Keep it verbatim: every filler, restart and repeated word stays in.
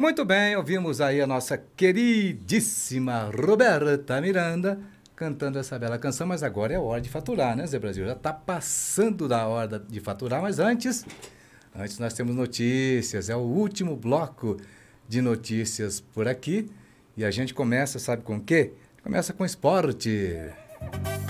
Muito bem, ouvimos aí a nossa queridíssima Roberta Miranda cantando essa bela canção, mas agora é hora de faturar, né, Zé Brasil? Já está passando da hora de faturar, mas antes, antes nós temos notícias, é o último bloco de notícias por aqui e a gente começa, sabe com o quê? Começa com esporte.